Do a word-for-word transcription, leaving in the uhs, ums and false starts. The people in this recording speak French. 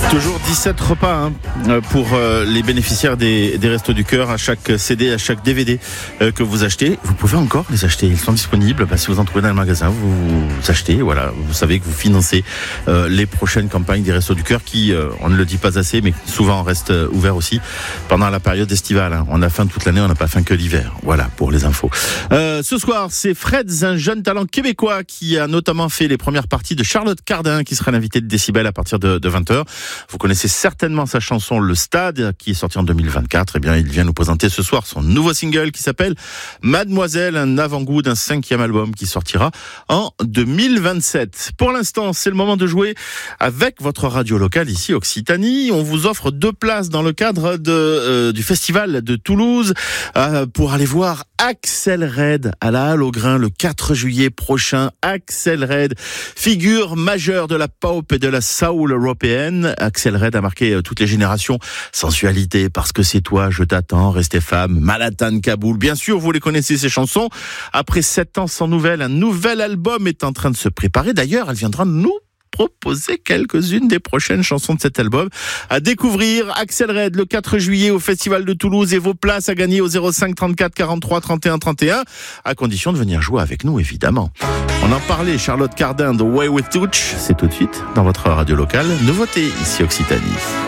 Toujours dix-sept repas hein, pour euh, les bénéficiaires des, des Restos du Cœur à chaque C D, à chaque D V D euh, que vous achetez. Vous pouvez encore les acheter, ils sont disponibles. Bah, si vous en trouvez dans le magasin, vous, vous achetez. Voilà, vous savez que vous financez euh, les prochaines campagnes des Restos du Cœur qui, euh, on ne le dit pas assez, mais souvent restent euh, ouverts aussi pendant la période estivale. Hein. On a faim toute l'année, on n'a pas faim que l'hiver. Voilà pour les infos. Euh, ce soir, c'est Freds, un jeune talent québécois qui a notamment fait les premières parties de Charlotte Cardin, qui sera l'invité de Décibel à partir de, de vingt heures. Vous connaissez certainement sa chanson Le Stade, qui est sortie en deux mille vingt-quatre. Eh bien, il vient nous présenter ce soir son nouveau single qui s'appelle Mademoiselle, un avant-goût d'un cinquième album qui sortira en deux mille vingt-sept. Pour l'instant, c'est le moment de jouer avec votre radio locale ici, Occitanie. On vous offre deux places dans le cadre de, euh, du festival de Toulouse euh, pour aller voir Axel Red à la Halle au Grain le quatre juillet prochain. Axel Red, figure majeure de la pop et de la soul européenne. Axel Red a marqué toutes les générations. Sensualité, parce que c'est toi, je t'attends, restez femme, Manhattan, Kaboul. Bien sûr, vous les connaissez ces chansons. Après sept ans sans nouvelles, un nouvel album est en train de se préparer. D'ailleurs, elle viendra nous proposer quelques-unes des prochaines chansons de cet album à découvrir. Axel Red le quatre juillet au Festival de Toulouse et vos places à gagner au zéro cinq trente-quatre quarante-trois trente et un trente et un à condition de venir jouer avec nous évidemment. On en parlait, Charlotte Cardin, The Way We Touch, c'est tout de suite dans votre radio locale. Nouveauté ici Occitanie.